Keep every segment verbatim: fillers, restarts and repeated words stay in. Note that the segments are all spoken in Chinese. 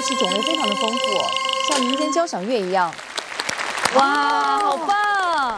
器种类非常的丰富，像民间交响乐一样。哇，好棒！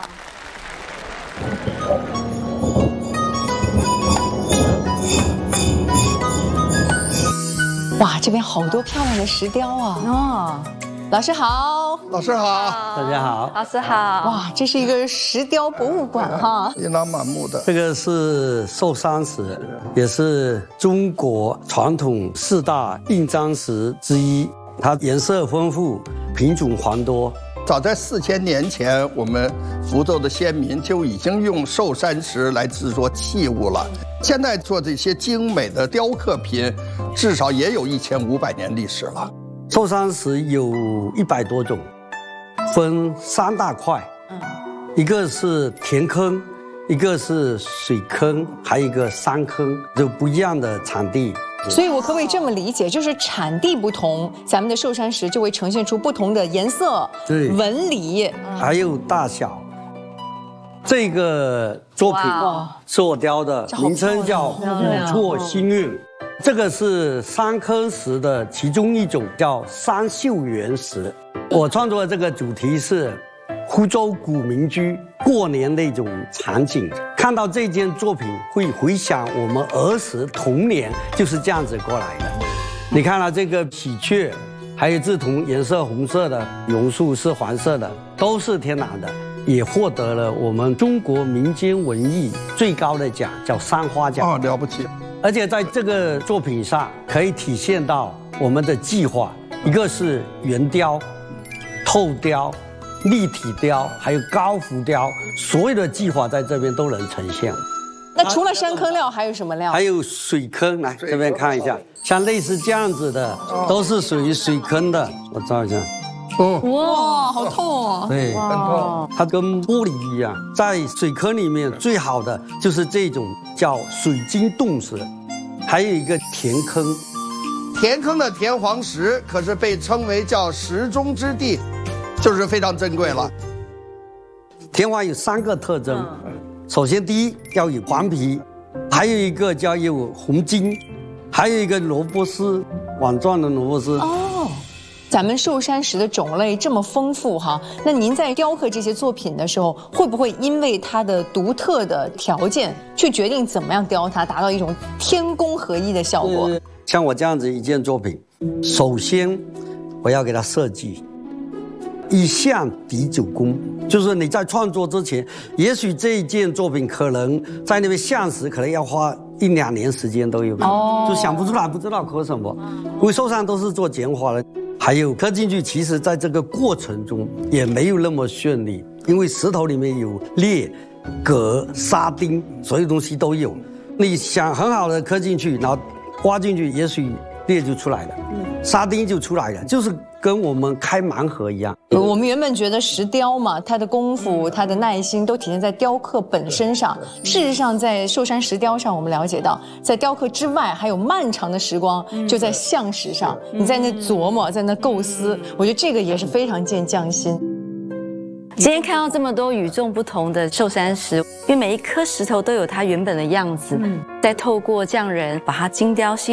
哇，这边好多漂亮的石雕啊！哦，老师好， 老师好， 大家好， 老师好。哇，这是一个石雕博物馆哈， 琳琅满目的。 这个是寿山石，也是中国传统四大印章石之一，它颜色丰富，品种繁多。 早在四千年前，我们福州的先民就已经用寿山石来制作器物了。现在做这些精美的雕刻品，至少也有一千五百年历史了。 寿山石有一百多种，分三大块，嗯，一个是田坑，一个是水坑，还有一个山坑，有不一样的产地。 所以我可不可以这么理解，就是产地不同，咱们的寿山石就会呈现出不同的颜色、 对纹理， 还有大小。这个作品是我雕的，名称叫五错星运。这个是山坑石的其中一种，叫山秀原石。我创作的这个主题是湖州古民居过年那种场景。看到这件作品，会回想我们儿时童年就是这样子过来的。你看到这个喜鹊，还有志同颜色红色的，榕树是黄色的，都是天然的，也获得了我们中国民间文艺最高的奖，叫三花奖。 哦，了不起！ 而且在这个作品上可以体现到我们的技法，一个是圆雕、透雕、立体雕，还有高浮雕，所有的技法在这边都能呈现。 那除了山坑料，还有什么料？ 还有水坑，来这边看一下，像类似这样子的，都是属于水坑的。我照一下。 哦， 哇，好痛哦！ 对， 很痛。 它跟玻璃一样，在水坑里面最好的就是这种叫水晶洞石，还有一个田坑。 田坑的田黄石可是被称为叫石中之地，就是非常珍贵了。 田黄有三个特征，首先第一要有黄皮，还有一个叫有红金，还有一个萝卜丝，网状的萝卜丝。 哦，咱们寿山石的种类这么丰富哈，那您在雕刻这些作品的时候，会不会因为它的独特的条件，去决定怎么样雕它，达到一种天工合一的效果？ 呃、像我这样子一件作品，首先我要给它设计。一项抵九功，就是你在创作之前，也许这一件作品可能在那边项时可能要花一两年时间都有，哦，就想不出来，不知道刻什么。因为寿山都是做简化的，还有刻进去，其实在这个过程中也没有那么顺利，因为石头里面有裂、铬、沙钉，所有东西都有。你想很好的刻进去，然后刮进去，也许裂就出来了，沙钉就出来了，就是跟我们开盲盒一样。 我们原本觉得石雕嘛，它的功夫、它的耐心都体现在雕刻本身上。事实上，在寿山石雕上，我们了解到，在雕刻之外，还有漫长的时光就在象石上，你在那琢磨，在那构思，我觉得这个也是非常见匠心。 今天看到这么多与众不同的寿山石，因为每一颗石头都有它原本的样子，再透过匠人把它精雕细